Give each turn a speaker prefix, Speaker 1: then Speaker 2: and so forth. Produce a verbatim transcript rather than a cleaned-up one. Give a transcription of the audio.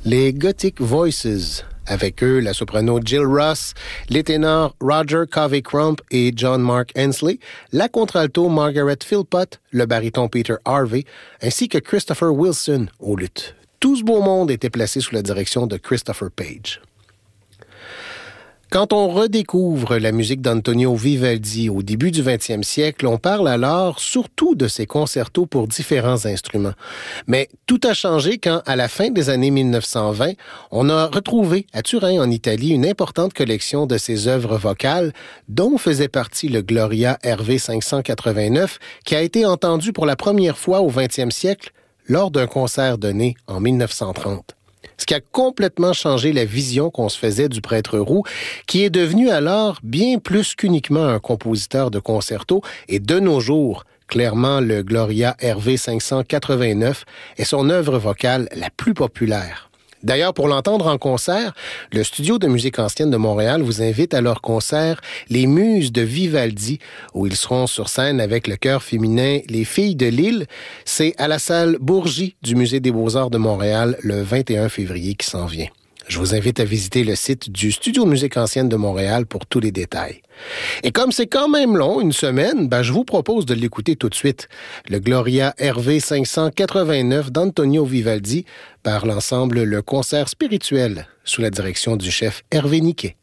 Speaker 1: Les Gothic Voices. Avec eux, la soprano Jill Ross, les ténors Roger Covey-Crump et John Mark Hensley, la contralto Margaret Philpott, le baryton Peter Harvey, ainsi que Christopher Wilson au luth. Tout ce beau monde était placé sous la direction de Christopher Page. Quand on redécouvre la musique d'Antonio Vivaldi au début du vingtième siècle, on parle alors surtout de ses concertos pour différents instruments. Mais tout a changé quand, à la fin des années mille neuf cent vingt, on a retrouvé à Turin, en Italie, une importante collection de ses œuvres vocales, dont faisait partie le Gloria R V cinq cent quatre-vingt-neuf, qui a été entendu pour la première fois au vingtième siècle lors d'un concert donné en mille neuf cent trente. Ce qui a complètement changé la vision qu'on se faisait du prêtre roux, qui est devenu alors bien plus qu'uniquement un compositeur de concertos, et de nos jours, clairement, le Gloria R V cinq cent quatre-vingt-neuf est son œuvre vocale la plus populaire. D'ailleurs, pour l'entendre en concert, le Studio de musique ancienne de Montréal vous invite à leur concert « Les Muses de Vivaldi », où ils seront sur scène avec le chœur féminin « Les Filles de Lille ». C'est à la salle Bourgie du Musée des Beaux-Arts de Montréal le vingt et un février qui s'en vient. Je vous invite à visiter le site du Studio de musique ancienne de Montréal pour tous les détails. Et comme c'est quand même long, une semaine, ben je vous propose de l'écouter tout de suite. Le Gloria R V cinq cent quatre-vingt-neuf d'Antonio Vivaldi par l'ensemble Le Concert Spirituel sous la direction du chef Hervé Niquet.